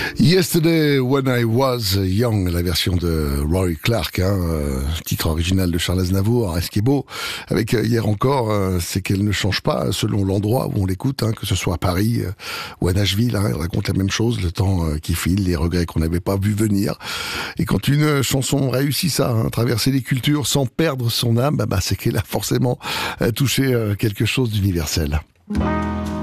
Yesterday When I Was Young, la version de Roy Clark, titre original de Charles Aznavour. Ce qui est beau avec Hier encore, c'est qu'elle ne change pas selon l'endroit où on l'écoute, que ce soit à Paris ou à Nashville. Elle raconte la même chose, le temps qui file, les regrets qu'on n'avait pas vu venir. Et quand une chanson réussit ça, traverser les cultures sans perdre son âme, c'est qu'elle a forcément touché quelque chose d'universel.